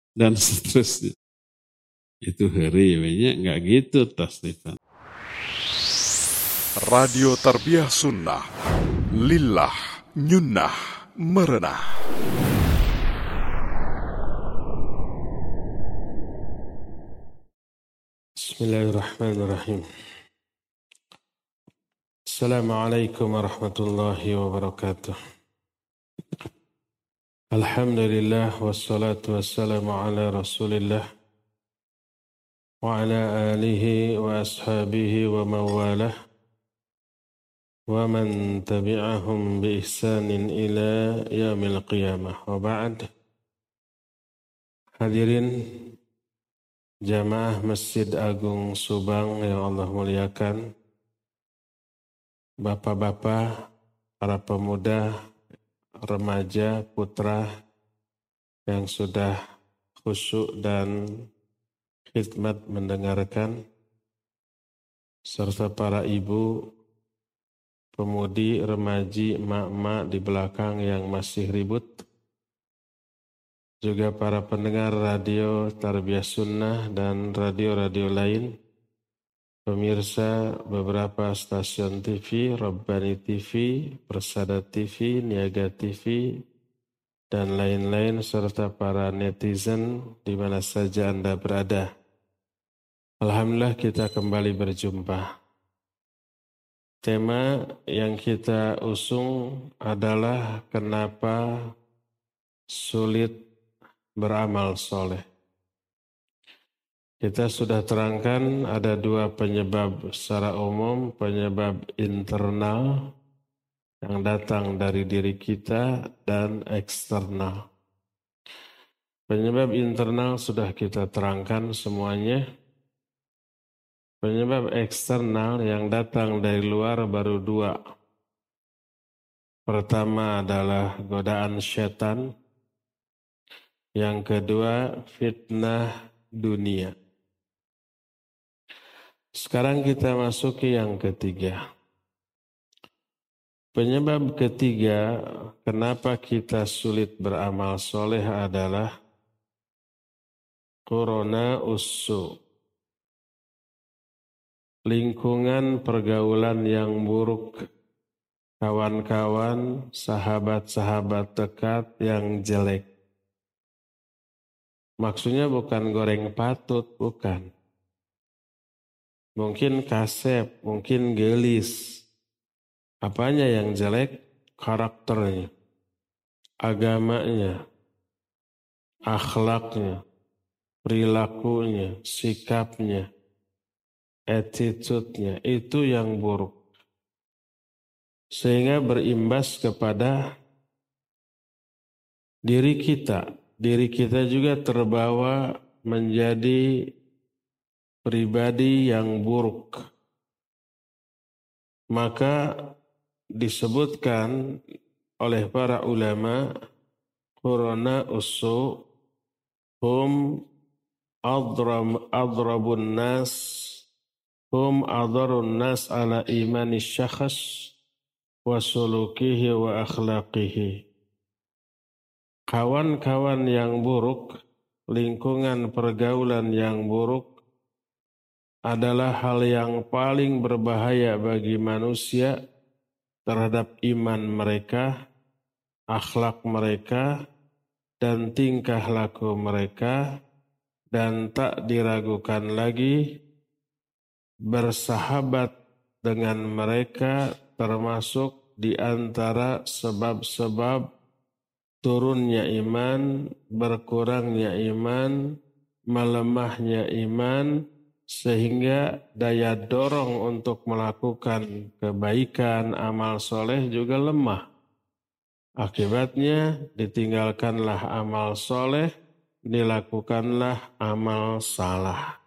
dan seterusnya. Itu hari banyak nggak gitu tasrifan. Radio Tarbiyah Sunnah, Lillah, Nyunnah, Merenah. Bismillahirrahmanirrahim. Assalamualaikum warahmatullahi wabarakatuh. Alhamdulillah wassalatu wassalamu ala Rasulillah wa ala alihi wa ashabihi wa mawalah wa man tabi'ahum bi ihsanin ila yaumil qiyamah. Wa ba'd. Hadirin jamaah Masjid Agung Subang yang Allah muliakan, bapak-bapak, para pemuda, remaja, putra yang sudah khusyuk dan khidmat mendengarkan, serta para ibu, pemudi, remaji, mak-mak di belakang yang masih ribut, juga para pendengar radio Tarbiyah Sunnah dan radio-radio lain, pemirsa beberapa stasiun TV, Rabbani TV, Persada TV, Niaga TV, dan lain-lain, serta para netizen di mana saja Anda berada. Alhamdulillah kita kembali berjumpa. Tema yang kita usung adalah kenapa sulit beramal soleh. Kita sudah terangkan ada dua penyebab secara umum, penyebab internal yang datang dari diri kita dan eksternal. Penyebab internal sudah kita terangkan semuanya. Penyebab eksternal yang datang dari luar baru dua. Pertama adalah godaan setan. Yang kedua fitnah dunia. Sekarang kita masuki yang ketiga. Penyebab ketiga kenapa kita sulit beramal soleh adalah corona ussu. Lingkungan pergaulan yang buruk, kawan-kawan, sahabat-sahabat dekat yang jelek. Maksudnya bukan goreng patut, bukan. Mungkin kasep, mungkin gelis. Apanya yang jelek? Karakternya, agamanya, akhlaknya, perilakunya, sikapnya, attitude-nya, itu yang buruk. Sehingga berimbas kepada diri kita. Diri kita juga terbawa menjadi pribadi yang buruk. Maka disebutkan oleh para ulama, qurana ussu hum adrabun nas, hum adarun nas ala imani syakhs wa sulukihi wa akhlaqihi. Kawan-kawan yang buruk, lingkungan pergaulan yang buruk adalah hal yang paling berbahaya bagi manusia terhadap iman mereka, akhlak mereka, dan tingkah laku mereka, dan tak diragukan lagi bersahabat dengan mereka termasuk di antara sebab-sebab turunnya iman, berkurangnya iman, melemahnya iman, sehingga daya dorong untuk melakukan kebaikan, amal soleh juga lemah. Akibatnya ditinggalkanlah amal soleh, dilakukanlah amal salah.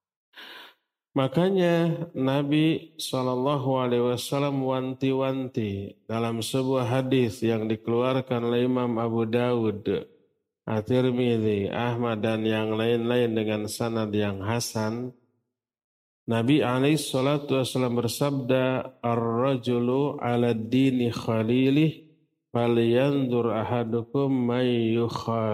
Makanya Nabi SAW wanti-wanti dalam sebuah hadis yang dikeluarkan oleh Imam Abu Dawud, At-Tirmidzi, Ahmad dan yang lain-lain dengan sanad yang hasan. Nabi SAW bersabda, "Ar-rajulu 'ala dini khalilih, falyanzur ahadukum may